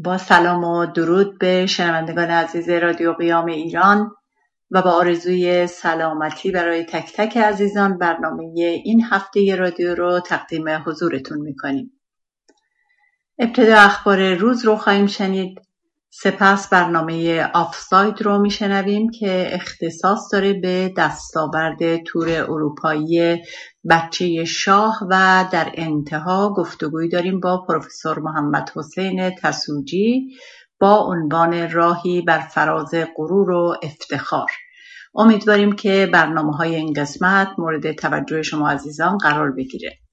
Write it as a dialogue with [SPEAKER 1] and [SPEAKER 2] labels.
[SPEAKER 1] با سلام و درود به شنوندگان عزیز رادیو قیام ایران و با آرزوی سلامتی برای تک تک عزیزان برنامه این هفته رادیو رو تقدیم حضورتون میکنیم. ابتدا اخبار روز رو خواهیم شنید، سپس برنامه آفساید رو میشنویم که اختصاص داره به دستاورد تور اروپایی بچه شاه و در انتها گفتگوی داریم با پروفسور محمد حسین تسوجی با عنوان راهی بر فراز غرور و افتخار. امیدواریم که برنامه‌های این قسمت مورد توجه شما عزیزان قرار بگیره.